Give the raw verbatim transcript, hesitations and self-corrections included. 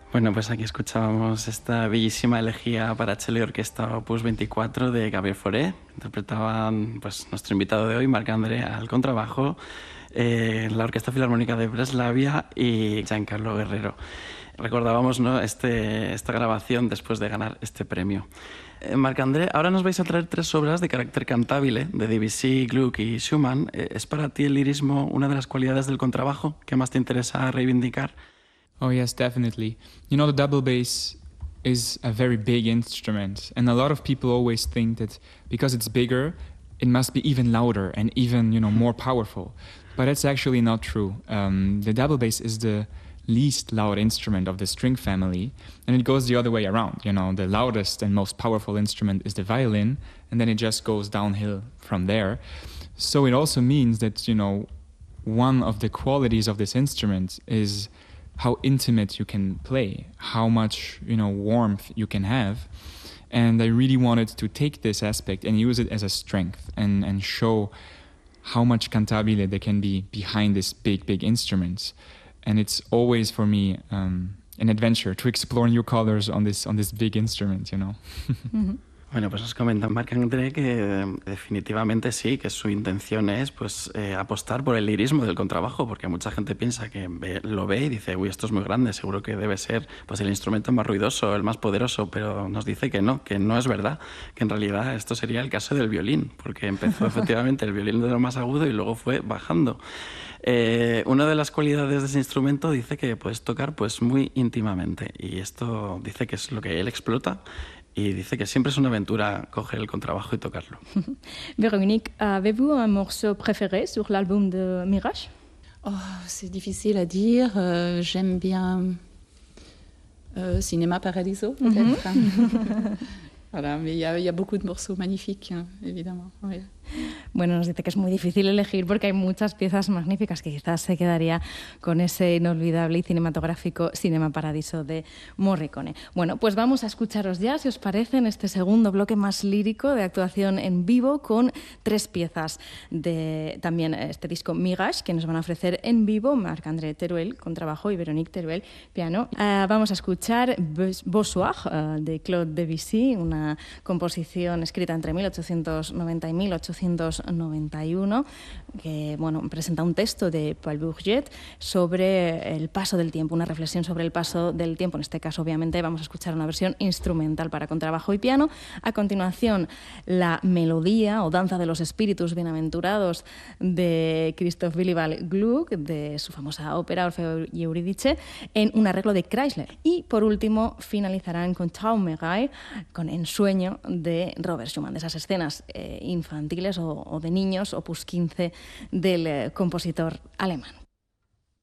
Bueno, pues aquí escuchábamos esta bellísima elegía para cello y orquesta opus veinticuatro de Gabriel Fauré. Interpretaban pues, nuestro invitado de hoy, Marc-André, al contrabajo, eh, la Orquesta Filarmónica de Breslavia y Giancarlo Guerrero. Recordábamos, ¿no?, este, esta grabación después de ganar este premio. Eh, Marc-André, ahora nos vais a traer tres obras de carácter cantabile de Debussy, Gluck y Schumann. Eh, ¿Es para ti el lirismo una de las cualidades del contrabajo que más te interesa reivindicar? Oh yes, definitely. You know, the double bass is a very big instrument, and a lot of people always think that because it's bigger, it must be even louder and even, you know, more powerful. But that's actually not true. Um, the double bass is the least loud instrument of the string family, and it goes the other way around. You know, the loudest and most powerful instrument is the violin, and then it just goes downhill from there. So it also means that, you know, one of the qualities of this instrument is how intimate you can play, how much, you know, warmth you can have. And I really wanted to take this aspect and use it as a strength and, and show how much cantabile there can be behind this big, big instruments. And it's always for me um, an adventure to explore new colors on this, on this big instrument, you know. Mm-hmm. Bueno, pues nos comenta Marc-André que eh, definitivamente sí, que su intención es pues eh, apostar por el lirismo del contrabajo, porque mucha gente piensa que ve, lo ve y dice, uy, esto es muy grande, seguro que debe ser pues el instrumento más ruidoso, el más poderoso, pero nos dice que no, que no es verdad, que en realidad esto sería el caso del violín, porque empezó efectivamente el violín de lo más agudo y luego fue bajando. Eh, una de las cualidades de ese instrumento dice que puedes tocar pues muy íntimamente, y esto dice que es lo que él explota. Y dice que siempre es una aventura coger el contrabajo y tocarlo. Véronique, avez-vous un morceau préféré sur l'album de Mirage? Oh, c'est difficile à dire. Euh, j'aime bien euh, Cinéma Paradiso, peut-être. Mm-hmm. Voilà, mais il y, y a beaucoup de morceaux magnifiques, hein, évidemment. Oui. Bueno, nos dice que es muy difícil elegir porque hay muchas piezas magníficas, que quizás se quedaría con ese inolvidable y cinematográfico Cinema Paradiso de Morricone. Bueno, pues vamos a escucharos ya, si os parece, en este segundo bloque más lírico de actuación en vivo con tres piezas de también este disco Mirage, que nos van a ofrecer en vivo Marc-André Teruel, contrabajo, y Véronique Teruel, piano. Uh, vamos a escuchar Beau Soir uh, de Claude Debussy, una composición escrita entre mil ochocientos noventa y mil ochocientos noventa y uno, que bueno, presenta un texto de Paul Bourget sobre el paso del tiempo, una reflexión sobre el paso del tiempo. En este caso, obviamente, vamos a escuchar una versión instrumental para contrabajo y piano. A continuación, la melodía o danza de los espíritus bienaventurados de Christoph Willibald Gluck, de su famosa ópera Orfeo y Eurídice, en un arreglo de Kreisler. Y, por último, finalizarán con Traumerei, con Ensueño de Robert Schumann, de esas escenas eh, infantiles o, o de niños, opus quince del eh, compositor alemán.